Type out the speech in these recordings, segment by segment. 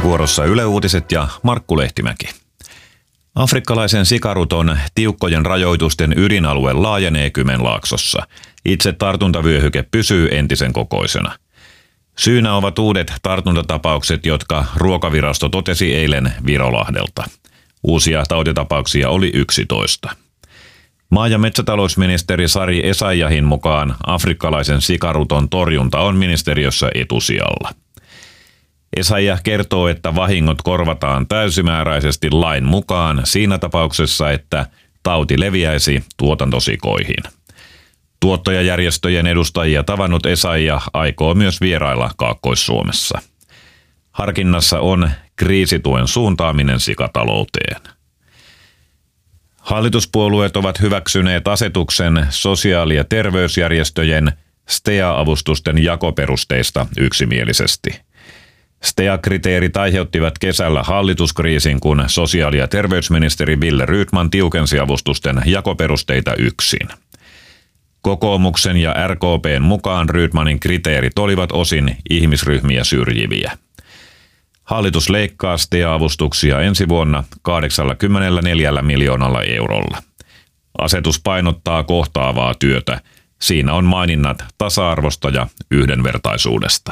Vuorossa Yle Uutiset ja Markku Lehtimäki. Afrikkalaisen sikaruton tiukkojen rajoitusten ydinalue laajenee Kymenlaaksossa. Itse tartuntavyöhyke pysyy entisen kokoisena. Syynä ovat uudet tartuntatapaukset, jotka Ruokavirasto totesi eilen Virolahdelta. Uusia tautitapauksia oli 11. Maa- ja metsätalousministeri Sari Essayahin mukaan afrikkalaisen sikaruton torjunta on ministeriössä etusijalla. Essayah kertoo, että vahingot korvataan täysimääräisesti lain mukaan siinä tapauksessa, että tauti leviäisi tuotantosikoihin. Tuottajajärjestöjen edustajia tavannut Essayah aikoo myös vierailla Kaakkois-Suomessa. Harkinnassa on kriisituen suuntaaminen sikatalouteen. Hallituspuolueet ovat hyväksyneet asetuksen sosiaali- ja terveysjärjestöjen STEA-avustusten jakoperusteista yksimielisesti. STEA-kriteerit aiheuttivat kesällä hallituskriisin, kun sosiaali- ja terveysministeri Wille Rydman tiukensi avustusten jakoperusteita yksin. Kokoomuksen ja RKP:n mukaan Rydmanin kriteerit olivat osin ihmisryhmiä syrjiviä. Hallitus leikkaa STEA-avustuksia ensi vuonna 84 miljoonalla eurolla. Asetus painottaa kohtaavaa työtä. Siinä on maininnat tasa-arvosta ja yhdenvertaisuudesta.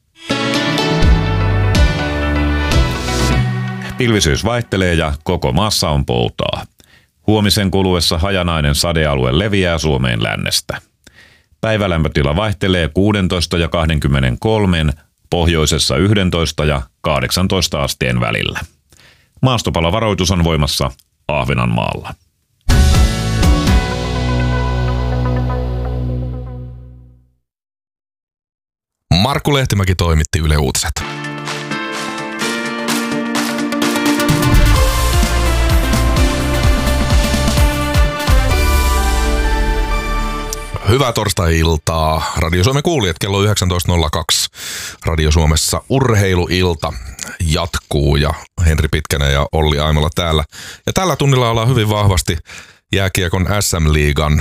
Pilvisyys vaihtelee ja koko maassa on poutaa. Huomisen kuluessa hajanainen sadealue leviää Suomeen lännestä. Päivälämpötila vaihtelee 16 ja 23, pohjoisessa 11 ja 18 asteen välillä. Maastopalovaroitus on voimassa Ahvenanmaalla. Markku Lehtimäki toimitti Yle Uutiset. Hyvää torstai-iltaa. Radio Suomen kuulijat, kello 19.02. Radio Suomessa urheiluilta jatkuu ja Henri Pitkänen ja Olli Aimola täällä. Ja tällä tunnilla ollaan hyvin vahvasti jääkiekon SM-liigan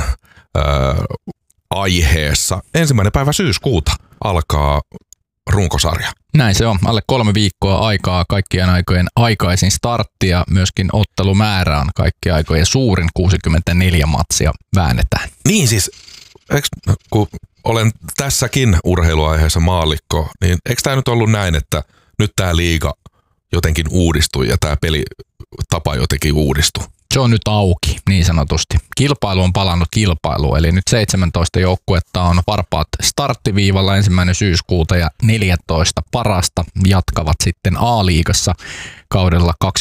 aiheessa. 1. päivä syyskuuta alkaa runkosarja. Näin se on. Alle 3 viikkoa aikaa kaikkien aikojen aikaisin startti ja myöskin ottelumäärä on kaikkien aikojen suurin, 64 matsia väännetään. Niin siis, kun olen tässäkin urheiluaiheessa maallikko, niin eikö tämä nyt ollut näin, että nyt tämä liiga jotenkin uudistui ja tämä pelitapa jotenkin uudistui? Se on nyt auki, niin sanotusti. Kilpailu on palannut kilpailuun, eli nyt 17 joukkuetta on varpaat starttiviivalla 1. syyskuuta ja 14 parasta jatkavat sitten A-liigassa kaudella